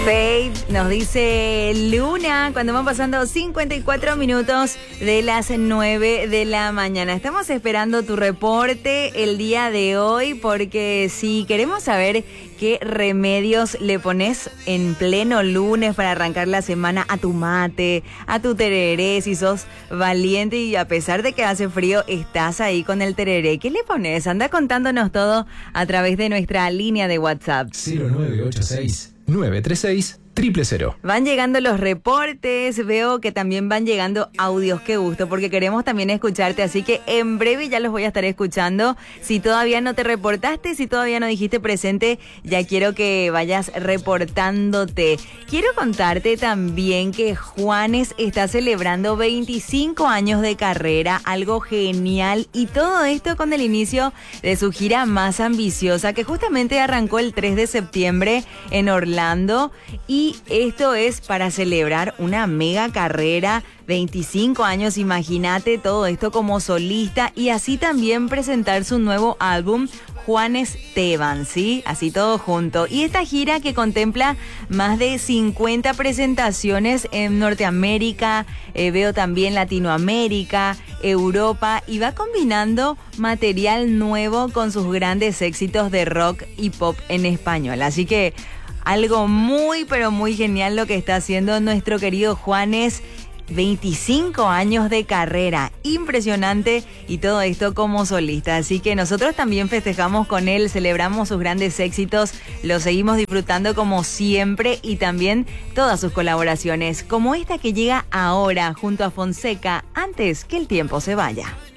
Fade nos dice Luna cuando van pasando 54 minutos de las 9 de la mañana. Estamos esperando tu reporte el día de hoy porque si queremos saber qué remedios le pones en pleno lunes para arrancar la semana a tu mate, a tu tereré, si sos valiente y a pesar de que hace frío estás ahí con el tereré. ¿Qué le pones? Anda contándonos todo a través de nuestra línea de WhatsApp. 0986-936-000. Van llegando los reportes, veo que también van llegando audios, qué gusto, porque queremos también escucharte, así que en breve ya los voy a estar escuchando. Si todavía no te reportaste, si todavía no dijiste presente, ya quiero que vayas reportándote. Quiero contarte también que Juanes está celebrando 25 años de carrera, algo genial, y todo esto con el inicio de su gira más ambiciosa, que justamente arrancó el 3 de septiembre en Orlando, y esto es para celebrar una mega carrera, 25 años, imagínate todo esto como solista y así también presentar su nuevo álbum, Juanes Teban, ¿sí? Así todo junto. Y esta gira que contempla más de 50 presentaciones en Norteamérica, veo también Latinoamérica, Europa, y va combinando material nuevo con sus grandes éxitos de rock y pop en español. Así que algo muy, pero muy genial lo que está haciendo nuestro querido Juanes. 25 años de carrera, impresionante, y todo esto como solista. Así que nosotros también festejamos con él, celebramos sus grandes éxitos, los seguimos disfrutando como siempre y también todas sus colaboraciones, como esta que llega ahora junto a Fonseca, antes que el tiempo se vaya.